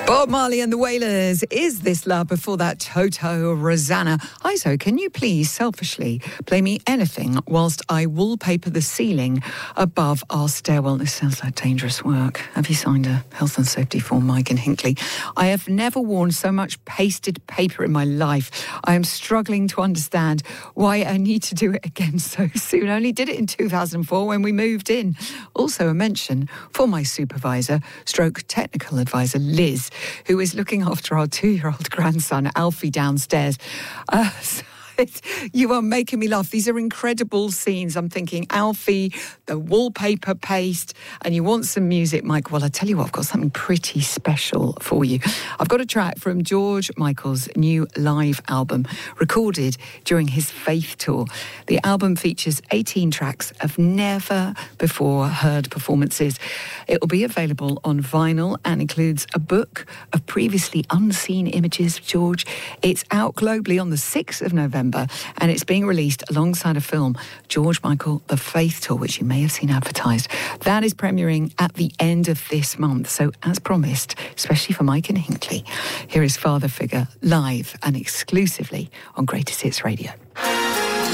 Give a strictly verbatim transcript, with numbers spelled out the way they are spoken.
Bob Marley and the Wailers, Is This Love? Before that, Toto, Rosanna. Iso, can you please selfishly play me anything whilst I wallpaper the ceiling above our stairwell? This sounds like dangerous work. Have you signed a health and safety form, Mike and Hinckley? I have never worn so much pasted paper in my life. I am struggling to understand why I need to do it again so soon. I only did it in two thousand four when we moved in. Also a mention for my supervisor, stroke technical advisor, Liz, who is looking after our two-year-old grandson, Alfie, downstairs. Uh, so you are making me laugh. These are incredible scenes. I'm thinking, Alfie, the wallpaper paste, and you want some music, Mike. Well, I tell you what, I've got something pretty special for you. I've got a track from George Michael's new live album, recorded during his Faith tour. The album features eighteen tracks of never-before-heard performances. It will be available on vinyl and includes a book of previously unseen images of George. It's out globally on the sixth of November. And it's being released alongside a film, George Michael, The Faith Tour, which you may have seen advertised. That is premiering at the end of this month. So, as promised, especially for Mike and Hinckley, here is Father Figure live and exclusively on Greatest Hits Radio.